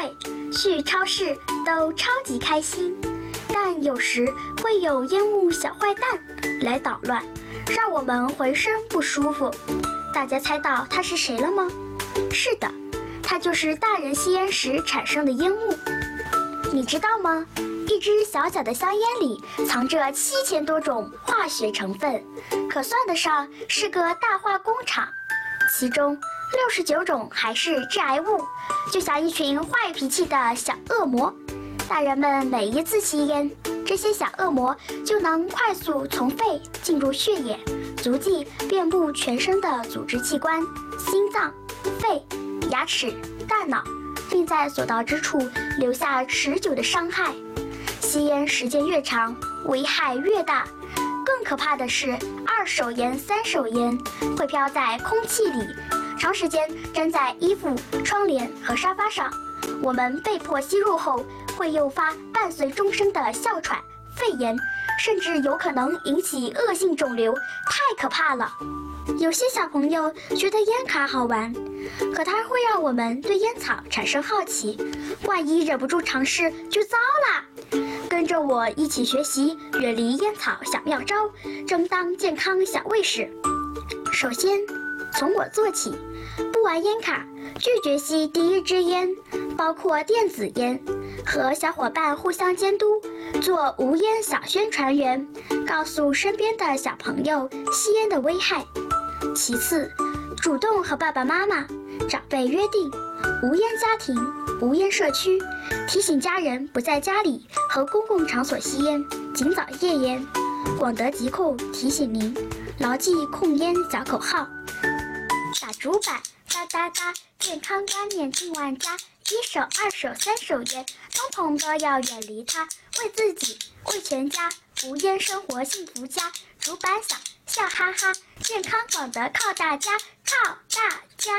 会、去超市都超级开心，但有时会有烟雾小坏蛋来捣乱，让我们浑身不舒服。大家猜到他是谁了吗？是的，它就是大人吸烟时产生的烟雾。你知道吗？一支小小的香烟里藏着7000多种化学成分，可算得上是个大化工厂。其中69种还是致癌物，就像一群坏脾气的小恶魔。大人们每一次吸烟，这些小恶魔就能快速从肺进入血液，足迹遍布全身的组织器官，心脏、肺、牙齿、大脑，并在所到之处留下持久的伤害。吸烟时间越长，危害越大。更可怕的是，二手烟、三手烟会飘在空气里，长时间粘在衣服、窗帘和沙发上。我们被迫吸入后，会诱发伴随终生的哮喘、肺炎，甚至有可能引起恶性肿瘤，太可怕了。有些小朋友觉得烟卡好玩，可它会让我们对烟草产生好奇，万一忍不住尝试就糟啦。跟着我一起学习远离烟草小妙招，争当健康小卫士。首先，从我做起，不玩烟卡，拒绝吸第一支烟，包括电子烟，和小伙伴互相监督，做无烟小宣传员，告诉身边的小朋友吸烟的危害。其次，主动和爸爸妈妈、长辈约定无烟家庭、无烟社区，提醒家人不在家里和公共场所吸烟，尽早戒烟。广德疾控提醒您，牢记控烟小口号。打主板，哒哒哒，健康观念进万家，一手、二手、三手烟，通通都要远离它，为自己，为全家，无烟生活幸福家。主板响，笑哈哈，健康广德靠大家，靠大家。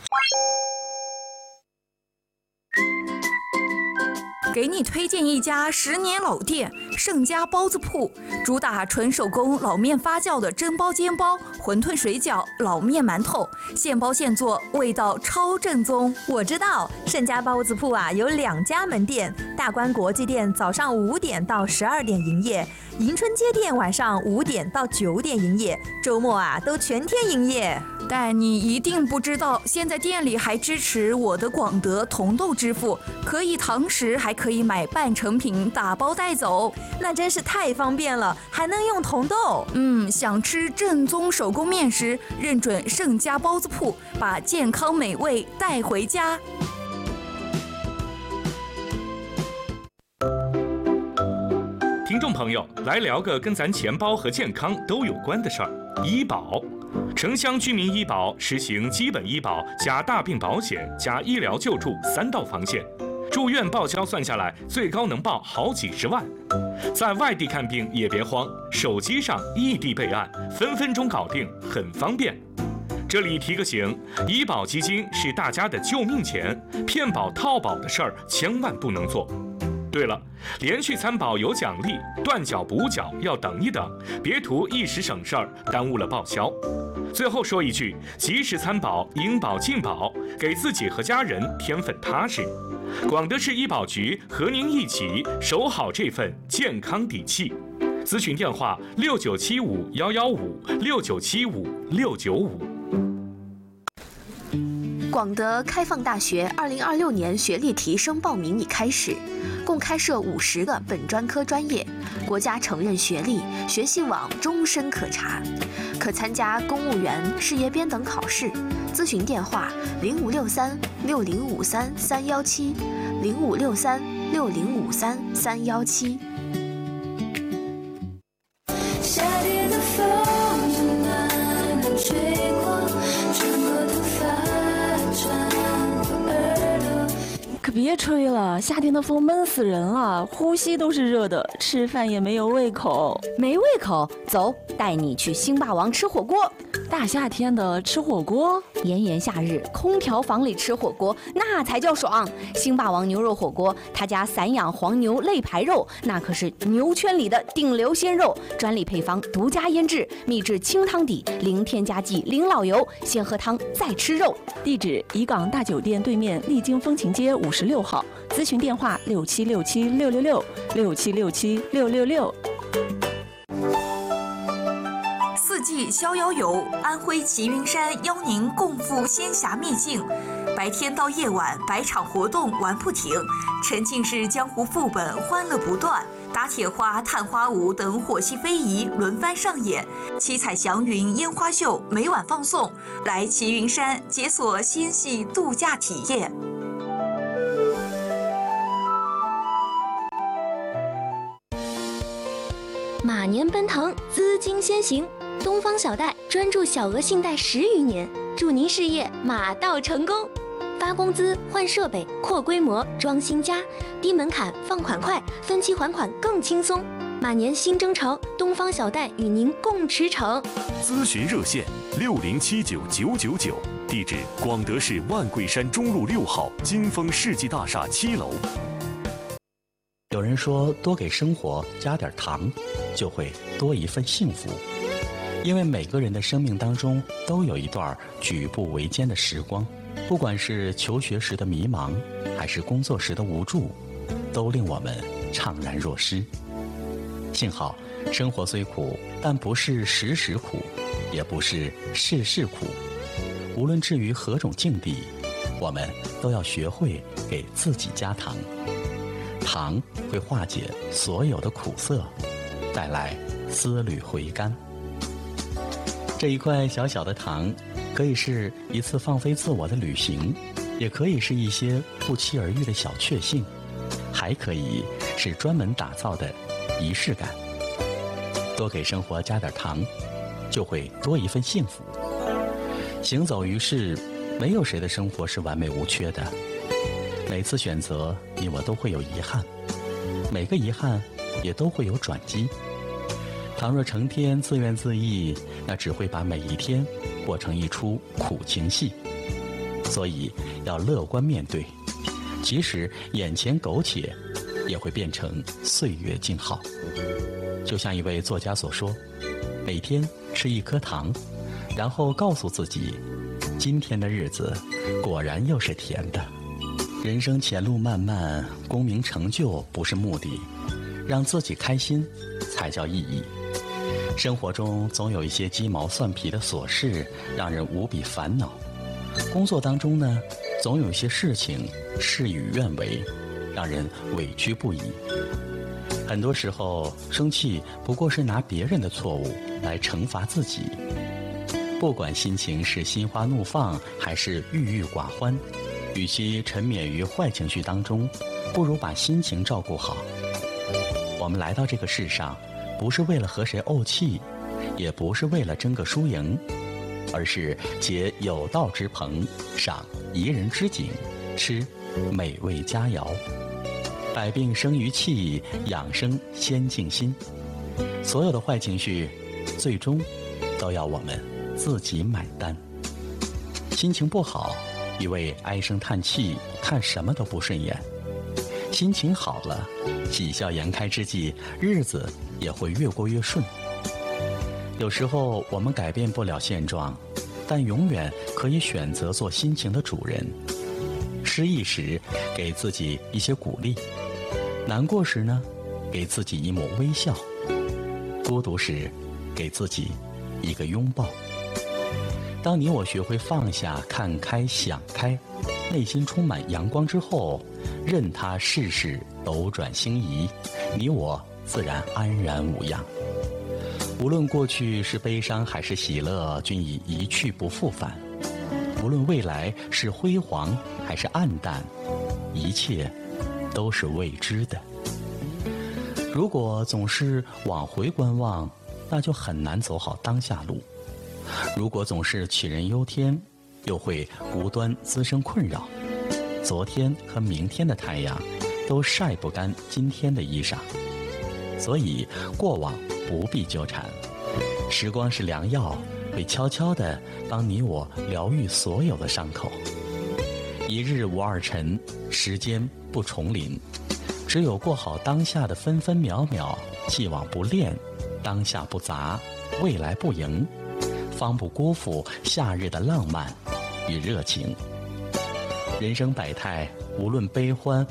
给你推荐一家10年老店盛家包子铺，主打纯手工老面发酵的蒸包、煎包、馄饨、水饺、老面、馒头，现包现做，味道超正宗。 我知道盛家包子铺啊有2家门店，大观国际店早上5点到12点营业，迎春街店晚上5点到9点营业，周末啊都全天营业。 但你一定不知道，现在店里还支持我的广德红豆支付，可以堂食，还可以买半成品打包带走， 那真是太方便了，还能用红豆。 想吃正宗手工面食，认准盛家包子铺，把健康美味带回家。 听众朋友，来聊个跟咱钱包和健康都有关的事儿——医保。城乡居民医保实行基本医保加大病保险加医疗救助3道防线，住院报销算下来最高能报好几十万。在外地看病也别慌，手机上异地备案，分分钟搞定，很方便。这里提个醒，医保基金是大家的救命钱，骗保套保的事儿千万不能做。对了，连续参保有奖励，断缴补缴要等一等，别图一时省事儿，耽误了报销。最后说一句，及时参保，应保尽保，给自己和家人添份踏实。广德市医保局和您一起守好这份健康底气。咨询电话6975-115，6975-695。 广德开放大学2026年学历提升报名已开始，共开设50个本专科专业，国家承认学历，学习网终身可查，可参加公务员、事业编等考试。咨询电话：0563-6053-317，0563-6053-317。 夏天的风从暖暖吹过，穿过头发，穿过耳朵。 可别吹了，夏天的风闷死人了，呼吸都是热的，吃饭也没有胃口。 没胃口？走，带你去星霸王吃火锅。 大夏天的吃火锅， 炎炎夏日，空调房里吃火锅那才叫爽。星霸王牛肉火锅，他家散养黄牛肋排肉，那可是牛圈里的顶流鲜肉，专利配方，独家腌制，秘制清汤底，零添加剂，零老油，先喝汤再吃肉。 地址：怡港大酒店对面丽晶风情街56号，咨询电话6767666667676666。 四季逍遥游，安徽齐云山邀您共赴仙侠秘境。白天到夜晚，百场活动玩不停，沉浸式江湖副本欢乐不断，打铁花、探花舞等火系非遗轮番上演，七彩祥云烟花秀每晚放送。来齐云山解锁仙系度假体验。 马年奔腾，资金先行。东方小贷专注小额信贷10余年，祝您事业马到成功。发工资、换设备、扩规模、装新家，低门槛、放款快，分期还款更轻松。马年新征程，东方小贷与您共驰骋。 咨询热线60799999，地址：广德市万桂山中路6号金丰世纪大厦7楼。 有人说，多给生活加点糖，就会多一份幸福。因为每个人的生命当中都有一段举步维艰的时光，不管是求学时的迷茫，还是工作时的无助，都令我们怅然若失。幸好，生活虽苦，但不是时时苦，也不是事事苦。无论置于何种境地，我们都要学会给自己加糖。糖会化解所有的苦涩，带来丝缕回甘。这一块小小的糖，可以是一次放飞自我的旅行，也可以是一些不期而遇的小确幸，还可以是专门打造的仪式感。多给生活加点糖，就会多一份幸福。行走于世，没有谁的生活是完美无缺的。每次选择，你我都会有遗憾，每个遗憾也都会有转机。倘若成天自怨自艾，那只会把每一天过成一出苦情戏。所以要乐观面对，即使眼前苟且，也会变成岁月静好。就像一位作家所说，每天吃一颗糖，然后告诉自己，今天的日子果然又是甜的。人生前路漫漫，功名成就不是目的，让自己开心才叫意义。生活中总有一些鸡毛蒜皮的琐事让人无比烦恼，工作当中呢，总有一些事情事与愿违，让人委屈不已。很多时候生气不过是拿别人的错误来惩罚自己。不管心情是心花怒放还是郁郁寡欢，与其沉湎于坏情绪当中，不如把心情照顾好。我们来到这个世上，不是为了和谁怄气，也不是为了争个输赢，而是结有道之朋，赏宜人之景，吃美味佳肴。百病生于气，养生先静心。所有的坏情绪，最终都要我们自己买单。心情不好，一味唉声叹气，看什么都不顺眼。心情好了，喜笑颜开之际，日子也会越过越顺。有时候我们改变不了现状，但永远可以选择做心情的主人。失意时，给自己一些鼓励；难过时呢，给自己一抹微笑；孤独时，给自己一个拥抱。当你我学会放下、看开、想开，内心充满阳光之后，任他世事斗转星移，你我自然安然无恙。无论过去是悲伤还是喜乐，均已一去不复返；无论未来是辉煌还是暗淡，一切都是未知的。如果总是往回观望，那就很难走好当下路；如果总是杞人忧天，又会无端滋生困扰。昨天和明天的太阳都晒不干今天的衣裳，所以过往不必纠缠。时光是良药， 会悄悄地帮你我疗愈所有的伤口。一日无二晨，时间不重临，只有过好当下的分分秒秒，既往不恋，当下不杂，未来不迎，方不辜负夏日的浪漫与热情。人生百态，无论悲欢